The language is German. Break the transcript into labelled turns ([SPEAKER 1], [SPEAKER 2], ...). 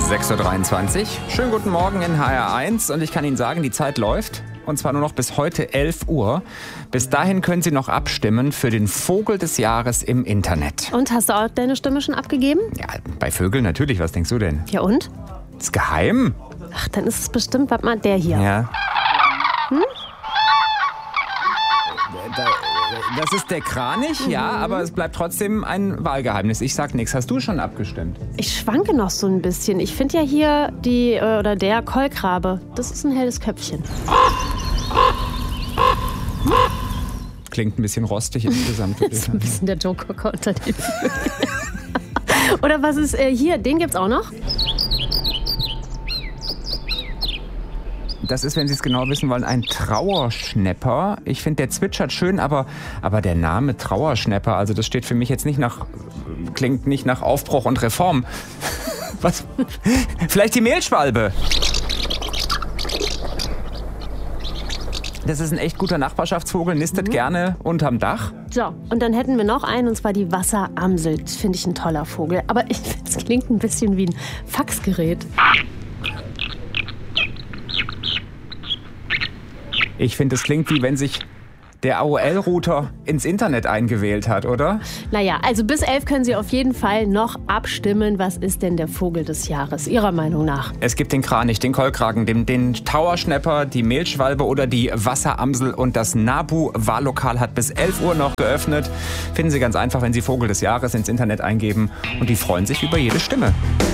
[SPEAKER 1] 6.23 Uhr. Schönen guten Morgen in HR1 und ich kann Ihnen sagen, die Zeit läuft. Und zwar nur noch bis heute 11 Uhr. Bis dahin können Sie noch abstimmen für den Vogel des Jahres im Internet.
[SPEAKER 2] Und hast du auch deine Stimme schon abgegeben?
[SPEAKER 1] Ja, bei Vögeln natürlich. Was denkst du denn?
[SPEAKER 2] Ja und?
[SPEAKER 1] Ist geheim.
[SPEAKER 2] Ach, dann ist es bestimmt, warte mal, der hier.
[SPEAKER 1] Ja. Das ist der Kranich, ja, aber es bleibt trotzdem ein Wahlgeheimnis. Ich sag nichts. Hast du schon abgestimmt?
[SPEAKER 2] Ich schwanke noch so ein bisschen. Ich finde ja hier der Kolkrabe. Das ist ein helles Köpfchen.
[SPEAKER 1] Klingt ein bisschen rostig insgesamt.
[SPEAKER 2] Das ist ein bisschen der Joker unter den Vögeln. Oder was ist hier? Den gibt's auch noch?
[SPEAKER 1] Das ist, wenn Sie es genau wissen wollen, ein Trauerschnäpper. Ich finde, der zwitschert schön, aber der Name Trauerschnäpper, also das steht für mich jetzt klingt nicht nach Aufbruch und Reform. Was? Vielleicht die Mehlschwalbe. Das ist ein echt guter Nachbarschaftsvogel, nistet gerne unterm Dach.
[SPEAKER 2] So, und dann hätten wir noch einen, und zwar die Wasseramsel. Das finde ich ein toller Vogel. Aber ich finde, es klingt ein bisschen wie ein Faxgerät.
[SPEAKER 1] Ich finde, es klingt wie wenn sich der AOL-Router ins Internet eingewählt hat, oder?
[SPEAKER 2] Naja, also bis 11 können Sie auf jeden Fall noch abstimmen. Was ist denn der Vogel des Jahres, Ihrer Meinung nach?
[SPEAKER 1] Es gibt den Kranich, den Kolkragen, den Trauerschnäpper, die Mehlschwalbe oder die Wasseramsel. Und das NABU-Wahllokal hat bis 11 Uhr noch geöffnet. Finden Sie ganz einfach, wenn Sie Vogel des Jahres ins Internet eingeben. Und die freuen sich über jede Stimme.